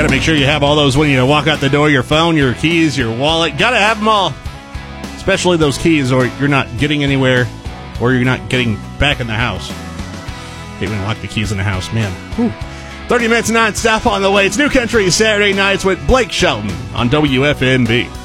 Got to make sure you have all those when you walk out the door, your phone, your keys, your wallet. Got to have them all. Especially those keys, or you're not getting anywhere, or you're not getting back in the house. Hate when you lock the keys in the house, man. Whew. 30 minutes non-stop on the way. It's New Country Saturday Nights with Blake Shelton on WFNB.